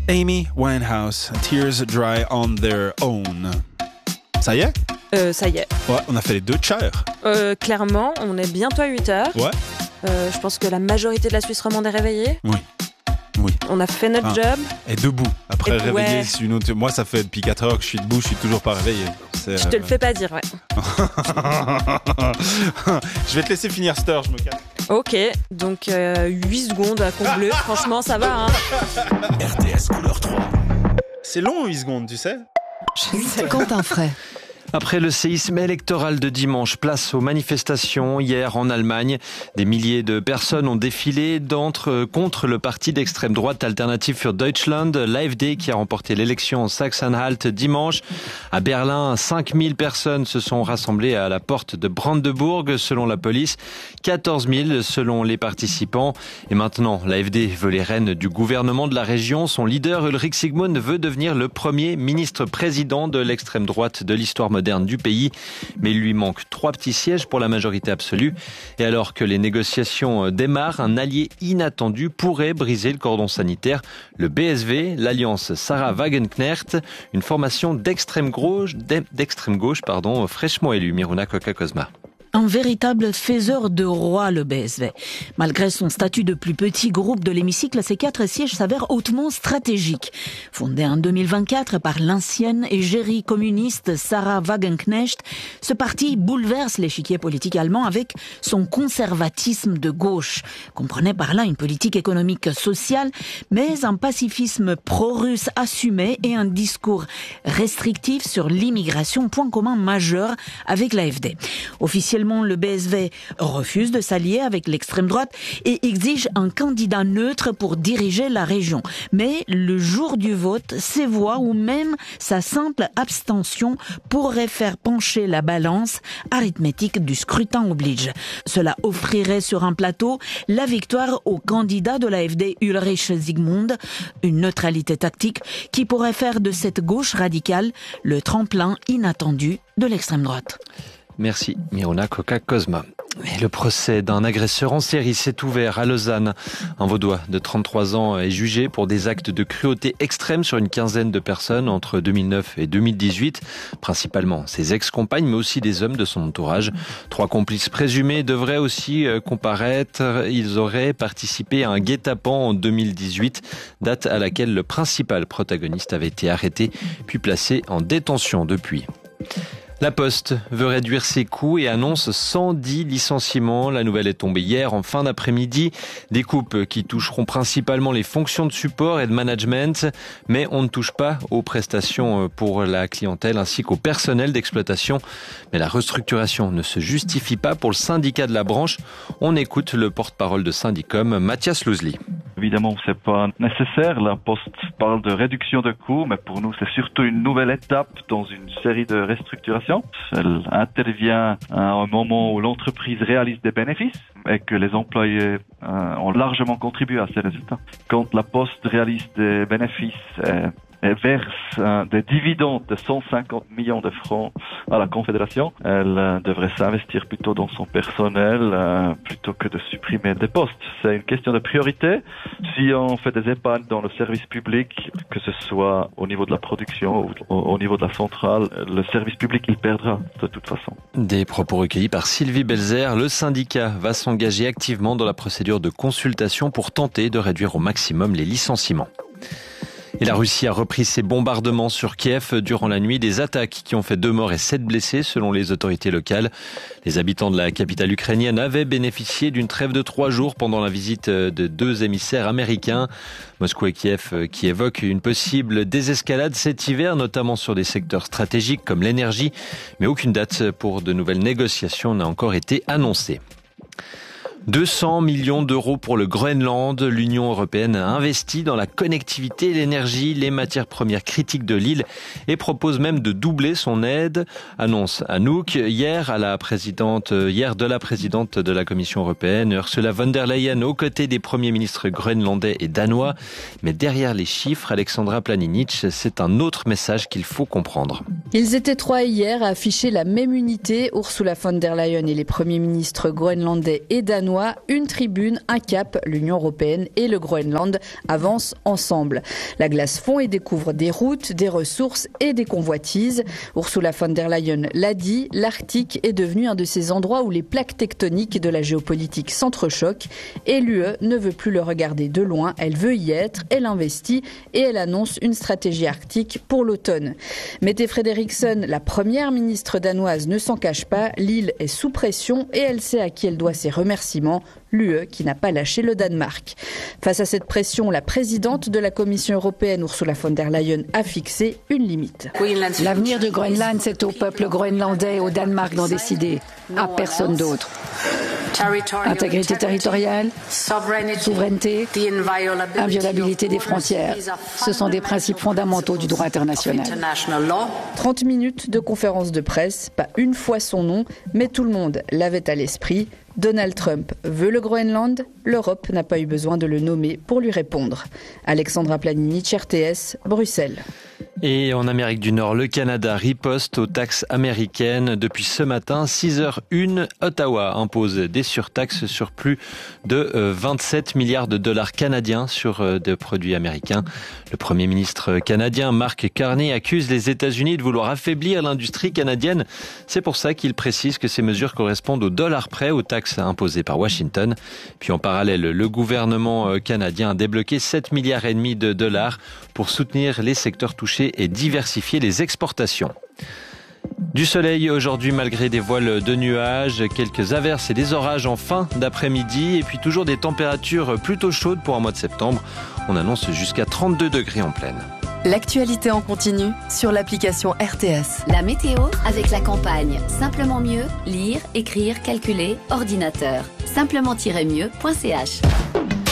Amy Winehouse, Tears Dry on Their Own. Ça y est? Ça y est. Ouais, on a fait les 2 tiers. Clairement, on est bientôt à 8h. Ouais. Je pense que la majorité de la Suisse romande est réveillée. Oui. On a fait notre job. Et debout. Après, et réveillé, ouais. c'est une autre... Moi, ça fait depuis 4 heures que je suis debout, je suis toujours pas réveillé. Je te le fais pas dire, ouais. Je vais te laisser finir cette heure, je me calme. Ok, donc 8 secondes à combler. Franchement, ça va, hein. RTS couleur 3. C'est long, 8 secondes, tu sais. Quentin Fray. Après le séisme électoral de dimanche, place aux manifestations. Hier, en Allemagne, des milliers de personnes ont défilé contre le parti d'extrême droite Alternative für Deutschland, l'AfD, qui a remporté l'élection en Sachsen-Anhalt dimanche. À Berlin, 5000 personnes se sont rassemblées à la porte de Brandebourg, selon la police. 14 000 selon les participants. Et maintenant, l'AfD veut les rênes du gouvernement de la région. Son leader, Ulrich Sigmund, veut devenir le premier ministre-président de l'extrême droite de l'histoire moderne du pays, mais il lui manque 3 petits sièges pour la majorité absolue. Et alors que les négociations démarrent, un allié inattendu pourrait briser le cordon sanitaire. Le BSV, l'Alliance Sarah Wagenknecht, une formation d'extrême gauche, fraîchement élue. Miruna Koka-Kozma. Un véritable faiseur de roi, le BSV. Malgré son statut de plus petit groupe de l'hémicycle, ces 4 sièges s'avèrent hautement stratégiques. Fondé en 2024 par l'ancienne égérie communiste Sarah Wagenknecht, ce parti bouleverse l'échiquier politique allemand avec son conservatisme de gauche. Comprenez par là une politique économique sociale, mais un pacifisme pro-russe assumé et un discours restrictif sur l'immigration, point commun majeur avec l'AfD. Officiellement, le BSV refuse de s'allier avec l'extrême droite et exige un candidat neutre pour diriger la région. Mais le jour du vote, ses voix ou même sa simple abstention pourraient faire pencher la balance arithmétique du scrutin oblige. Cela offrirait sur un plateau la victoire au candidat de l'AfD Ulrich Sigmund, une neutralité tactique qui pourrait faire de cette gauche radicale le tremplin inattendu de l'extrême droite. Merci, Miruna Koka-Kozma. Et le procès d'un agresseur en série s'est ouvert à Lausanne. Un Vaudois de 33 ans est jugé pour des actes de cruauté extrême sur une quinzaine de personnes entre 2009 et 2018. Principalement ses ex-compagnes, mais aussi des hommes de son entourage. 3 complices présumés devraient aussi comparaître. Ils auraient participé à un guet-apens en 2018, date à laquelle le principal protagoniste avait été arrêté, puis placé en détention depuis. La Poste veut réduire ses coûts et annonce 110 licenciements. La nouvelle est tombée hier en fin d'après-midi. Des coupes qui toucheront principalement les fonctions de support et de management, mais on ne touche pas aux prestations pour la clientèle ainsi qu'au personnel d'exploitation. Mais la restructuration ne se justifie pas pour le syndicat de la branche. On écoute le porte-parole de Syndicom, Mathias Louzli. Évidemment, c'est pas nécessaire. La Poste parle de réduction de coûts, mais pour nous, c'est surtout une nouvelle étape dans une série de restructurations. Elle intervient à un moment où l'entreprise réalise des bénéfices et que les employés ont largement contribué à ces résultats. Quand la Poste réalise des bénéfices et verse des dividendes de 150 millions de francs à la Confédération, elle devrait s'investir plutôt dans son plutôt que de supprimer des postes. C'est une question de priorité. Si on fait des épargnes dans le service public, que ce soit au niveau de la production ou au niveau de la centrale, le service public, il perdra de toute façon. Des propos recueillis par Sylvie Belzer. Le syndicat va s'engager activement dans la procédure de consultation pour tenter de réduire au maximum les licenciements. Et la Russie a repris ses bombardements sur Kiev durant la nuit, des attaques qui ont fait 2 morts et 7 blessés selon les autorités locales. Les habitants de la capitale ukrainienne avaient bénéficié d'une trêve de 3 jours pendant la visite de 2 émissaires américains. Moscou et Kiev qui évoquent une possible désescalade cet hiver, notamment sur des secteurs stratégiques comme l'énergie, mais aucune date pour de nouvelles négociations n'a encore été annoncée. 200 millions d'euros pour le Groenland. L'Union européenne a investi dans la connectivité, l'énergie, les matières premières critiques de l'île et propose même de doubler son aide. Annonce Anouk hier de la présidente de la Commission européenne, Ursula von der Leyen, aux côtés des premiers ministres groenlandais et danois. Mais derrière les chiffres, Alexandra Planinic, c'est un autre message qu'il faut comprendre. Ils étaient 3 hier à afficher la même unité. Ursula von der Leyen et les premiers ministres groenlandais et danois Danois, une tribune, un cap. L'Union européenne et le Groenland avancent ensemble. La glace fond et découvre des routes, des ressources et des convoitises. Ursula von der Leyen l'a dit, l'Arctique est devenu un de ces endroits où les plaques tectoniques de la géopolitique s'entrechoquent et l'UE ne veut plus le regarder de loin, elle veut y être, elle investit et elle annonce une stratégie arctique pour l'automne. Mette Frederiksen, la première ministre danoise, ne s'en cache pas, l'île est sous pression et elle sait à qui elle doit ses remerciements, l'UE qui n'a pas lâché le Danemark. Face à cette pression, la présidente de la Commission européenne, Ursula von der Leyen, a fixé une limite. L'avenir du Groenland, c'est au peuple groenlandais et au Danemark d'en décider, à personne d'autre. Intégrité territoriale, souveraineté, inviolabilité des frontières. Ce sont des principes fondamentaux du droit international. 30 minutes de conférence de presse, pas une fois son nom, mais tout le monde l'avait à l'esprit. Donald Trump veut le Groenland, l'Europe n'a pas eu besoin de le nommer pour lui répondre. Alexandra Planini, RTS, Bruxelles. Et en Amérique du Nord, le Canada riposte aux taxes américaines. Depuis ce matin, 6h01, Ottawa impose des surtaxes sur plus de 27 milliards de dollars canadiens sur des produits américains. Le Premier ministre canadien Mark Carney accuse les États-Unis de vouloir affaiblir l'industrie canadienne. C'est pour ça qu'il précise que ces mesures correspondent au dollar près aux taxes imposées par Washington. Puis en parallèle, le gouvernement canadien a débloqué 7 milliards et demi de dollars pour soutenir les secteurs touchés et diversifier les exportations. Du soleil aujourd'hui malgré des voiles de nuages, quelques averses et des orages en fin d'après-midi et puis toujours des températures plutôt chaudes pour un mois de septembre. On annonce jusqu'à 32 degrés en pleine. L'actualité en continu sur l'application RTS. La météo avec la campagne. Simplement mieux, lire, écrire, calculer, ordinateur. Simplement-mieux.ch